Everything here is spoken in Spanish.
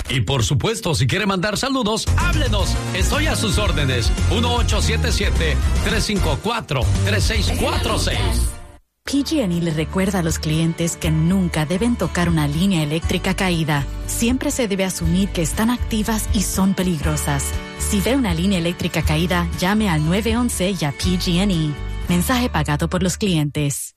Y por supuesto, si quiere mandar saludos, háblenos. Estoy a sus órdenes. 1877-354-3646. PG&E le recuerda a los clientes que nunca deben tocar una línea eléctrica caída. Siempre se debe asumir que están activas y son peligrosas. Si ve una línea eléctrica caída, llame al 911 y a PG&E. Mensaje pagado por los clientes.